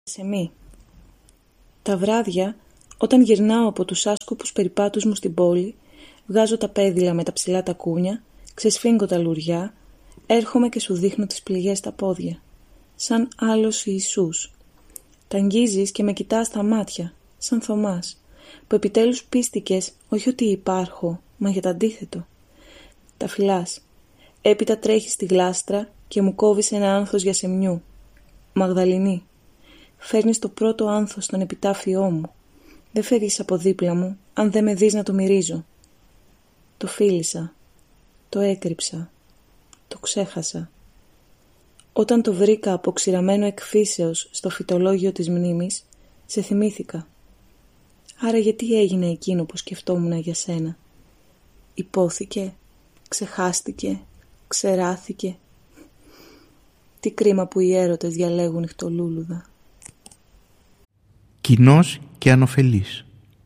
Σεμί. Τα βράδια, όταν γυρνάω από τους άσκοπους περιπάτους μου στην πόλη, βγάζω τα πέδιλα με τα ψηλά τακούνια, ξεσφίγγω τα λουριά, έρχομαι και σου δείχνω τις πληγές στα πόδια, σαν άλλος Ιησούς. Τα αγγίζεις και με κοιτάς στα μάτια, σαν Θωμάς, που επιτέλους πίστηκες όχι ότι υπάρχω, μα για το αντίθετο. Τα φυλάς. Έπειτα τρέχεις στη γλάστρα και μου κόβεις ένα άνθος για σεμνιού. Μαγδαληνή. Φέρνεις το πρώτο άνθος στον επιτάφιό μου. Δεν φεύγεις από δίπλα μου, αν δεν με δεις να το μυρίζω. Το φίλησα. Το έκρυψα. Το ξέχασα. Όταν το βρήκα αποξηραμένο εκφύσεως στο φυτολόγιο της μνήμης, σε θυμήθηκα. Άρα γιατί έγινε εκείνο που σκεφτόμουν για σένα? Υπόθηκε, ξεχάστηκε, ξεράθηκε. Τι κρίμα που οι έρωτες διαλέγουν νυχτολούλουδα. Κοινός και ανοφελής.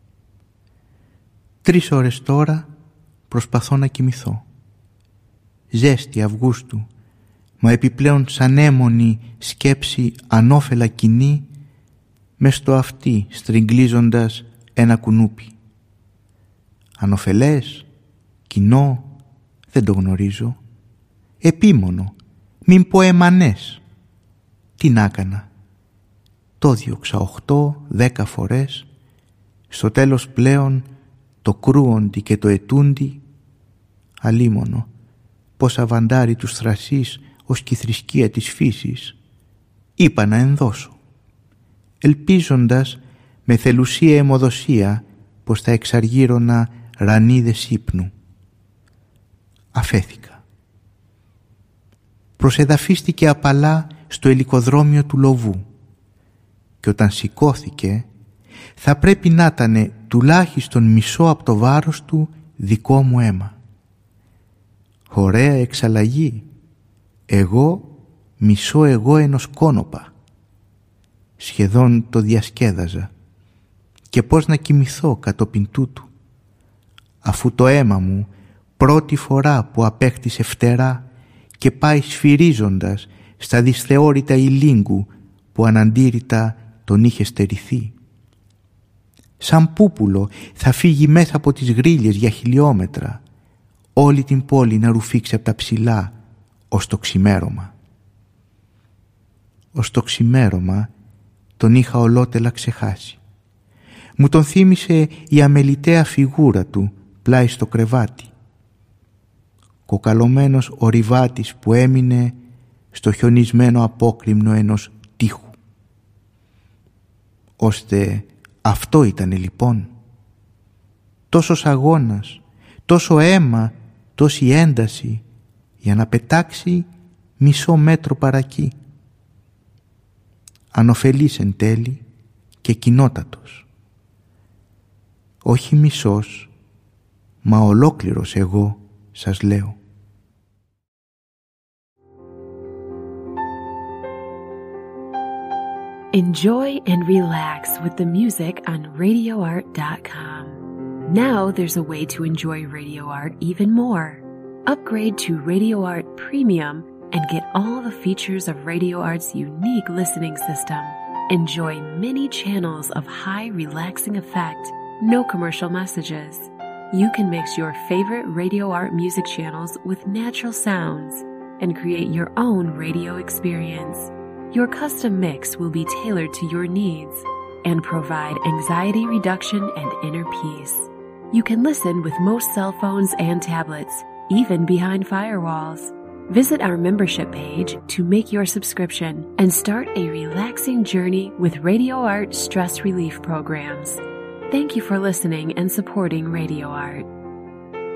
3 ώρες τώρα προσπαθώ να κοιμηθώ. Ζέστη Αυγούστου, μα επιπλέον σαν έμονη σκέψη ανώφελα κοινή μες στο αυτί στριγκλίζοντας ένα κουνούπι. Ανοφελές, κοινό, δεν το γνωρίζω. Επίμονο, μην πω εμανές. Τι να έκανα? Το διώξα 8-10 φορές. Στο τέλος πλέον το κρούοντι και το ετούντι. Αλίμονο, πως αβαντάρει τους θρασείς ως και η θρησκεία της φύσης. Είπα να ενδώσω, ελπίζοντας με θελουσία αιμοδοσία πως θα εξαργύρωνα ρανίδες ύπνου. Αφέθηκα. Προσεδαφίστηκε απαλά στο ελικοδρόμιο του Λοβού και όταν σηκώθηκε θα πρέπει να ήταν τουλάχιστον μισό από το βάρος του δικό μου αίμα. Ωραία εξαλλαγή. Εγώ μισό εγώ ενός κόνοπα. Σχεδόν το διασκέδαζα. Και πώς να κοιμηθώ κατόπιν τούτου, αφού το αίμα μου πρώτη φορά που απέκτησε φτερά και πάει σφυρίζοντας στα δυσθεώρητα ηλίγκου που αναντήρητα τον είχε στερηθεί. Σαν πούπουλο θα φύγει μέσα από τις γρίλες για χιλιόμετρα, όλη την πόλη να ρουφήξει από τα ψηλά ως το ξημέρωμα. Ως το ξημέρωμα τον είχα ολότελα ξεχάσει. Μου τον θύμισε η αμεληταία φιγούρα του πλάι στο κρεβάτι. Κοκαλωμένος ο ριβάτης που έμεινε στο χιονισμένο απόκρημνο ενός τείχου. Ώστε αυτό ήτανε λοιπόν. Τόσος αγώνας, τόσο αίμα, τόση ένταση για να πετάξει μισό μέτρο παρακεί. Ανοφελής εν τέλει και κοινότατος. Όχι μισός, μα ολόκληρος εγώ σας λέω. Enjoy and relax with the music on RadioArt.com. Now there's a way to enjoy Radio Art even more. Upgrade to Radio Art Premium and get all the features of Radio Art's unique listening system. Enjoy many channels of high relaxing effect, no commercial messages. You can mix your favorite Radio Art music channels with natural sounds and create your own radio experience. Your custom mix will be tailored to your needs and provide anxiety reduction and inner peace. You can listen with most cell phones and tablets, even behind firewalls. Visit our membership page to make your subscription and start a relaxing journey with Radio Art stress relief programs. Thank you for listening and supporting Radio Art.